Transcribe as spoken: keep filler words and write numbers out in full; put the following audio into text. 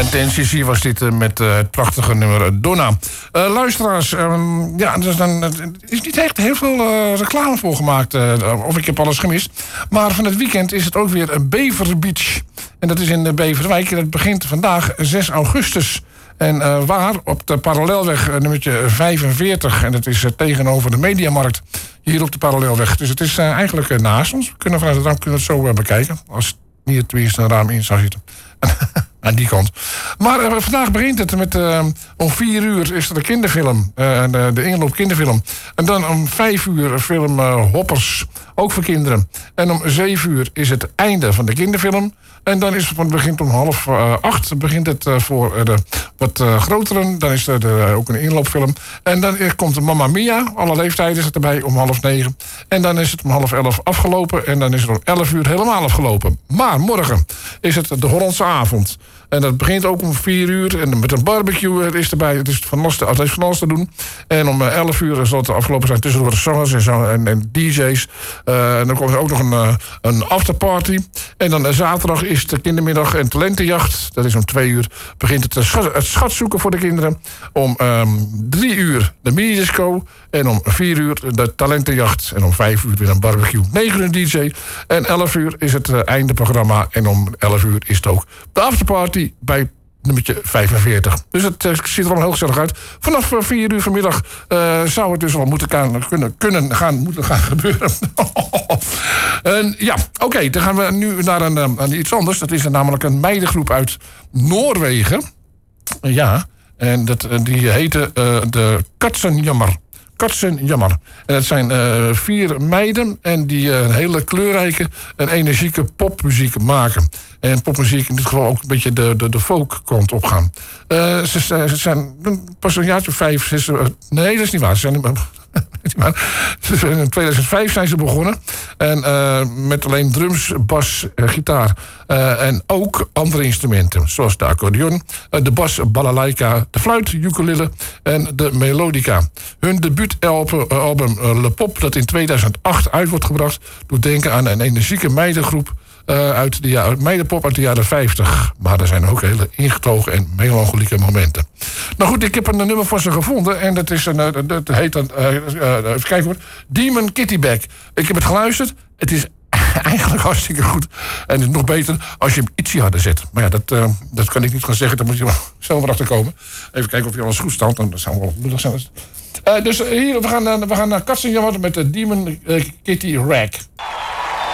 En T N C C was dit uh, met uh, het prachtige nummer Donna. Uh, luisteraars, um, ja, dus dan, er is niet echt heel veel uh, reclame voor gemaakt. Uh, of ik heb alles gemist. Maar van het weekend is het ook weer een Bever Beach. En dat is in de Beverwijk. En dat begint vandaag zes augustus. En uh, waar? Op de Parallelweg uh, nummertje vijfenveertig. En dat is uh, tegenover de Mediamarkt. Hier op de Parallelweg. Dus het is uh, eigenlijk uh, naast ons. We kunnen vanuit het raam kunnen het zo uh, bekijken. Als niet het tenminste een raam in zou zitten. Aan die kant. Maar uh, vandaag begint het met... Uh, om vier uur is er de kinderfilm. Uh, de, de inloop kinderfilm. En dan om vijf uur film uh, Hoppers. Ook voor kinderen. En om zeven uur is het einde van de kinderfilm. En dan is het, het begint om half uh, acht. Begint het uh, voor uh, de wat uh, groteren. Dan is er uh, ook een inloopfilm. En dan uh, komt de Mamma Mia. Alle leeftijden is het erbij om half negen. En dan is het om half elf afgelopen. En dan is het om elf uur helemaal afgelopen. Maar morgen is het de Hollandse avond. En dat begint ook om vier uur. En met een barbecue is erbij. Het is van alles te, het is van alles te doen. En om elf uur zal het afgelopen zijn tussendoor de zangers en, zang, en, en D J's. Uh, en dan komt er ook nog een, uh, een afterparty. En dan uh, zaterdag is de kindermiddag en talentenjacht. Dat is om twee uur. Begint het, uh, schat, het schatzoeken voor de kinderen. Om um, drie uur de minidisco. En om vier uur de talentenjacht. En om vijf uur weer een barbecue. negen uur D J. En elf uur is het uh, eindeprogramma. En om elf uur is het ook de afterparty bij nummertje vijfenveertig. Dus het uh, ziet er allemaal heel gezellig uit. Vanaf uh, vier uur vanmiddag uh, zou het dus al moeten gaan, kunnen, kunnen gaan, moeten gaan gebeuren. en, ja, oké, okay, dan gaan we nu naar een, uh, aan iets anders. Dat is uh, namelijk een meidengroep uit Noorwegen. Uh, ja, en dat, uh, die heette uh, de Katzenjammer. Katzenjammer. En het zijn uh, vier meiden en die uh, een hele kleurrijke en energieke popmuziek maken. En popmuziek in dit geval ook een beetje de, de, de folk kant op gaan. Uh, ze, ze zijn pas een jaartje vijf, zes... Uh, nee, dat is niet waar. Ze zijn... In tweeduizend vijf zijn ze begonnen. En uh, met alleen drums, bas, uh, gitaar. Uh, en ook andere instrumenten. Zoals de accordeon, uh, de bas, balalaika, de fluit, ukulele en de melodica. Hun debuutalbum uh, Le Pop, dat in tweeduizend acht uit wordt gebracht, doet denken aan een energieke meidengroep. Uh, uit de ja, meidenpop uit de jaren vijftig. Maar er zijn ook hele ingetogen en melancholieke momenten. Nou goed, ik heb een nummer van ze gevonden. En dat, is een, uh, dat heet dan, uh, uh, even kijken hoor, Demon Kittyback. Ik heb het geluisterd. Het is eigenlijk hartstikke goed. En het is nog beter als je hem ietsje harder zet. Maar ja, dat, uh, dat kan ik niet gaan zeggen. Dan moet je wel zelf erachter komen. Even kijken of je alles goed staat. Dan zou wel lullig zijn. Uh, dus hier, we gaan, uh, we gaan naar Katzenjammer met de Demon uh, Kitty Rag.